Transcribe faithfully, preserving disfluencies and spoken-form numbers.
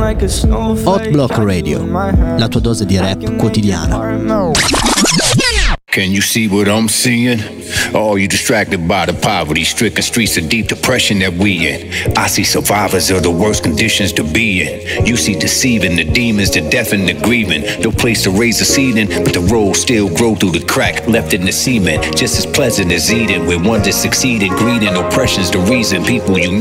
Hot Block Radio, la tua dose di rap quotidiana. Can you see what I'm seeing? Oh, you distracted by the poverty-stricken streets of deep depression that we in. I see survivors of the worst conditions to be in. You see deceiving the demons, the deaf and the grieving. No place to raise a seed in, but the road still grow through the crack left in the cement. Just as pleasant as eating, with one that succeeded. Greed and oppression's the reason people unite.